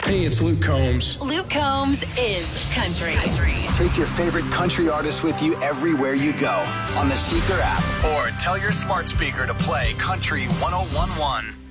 Hey, it's Luke Combs. Luke Combs is country. Take your favorite country artist with you everywhere you go on the Seeker app. Or tell your smart speaker to play Country 101.1.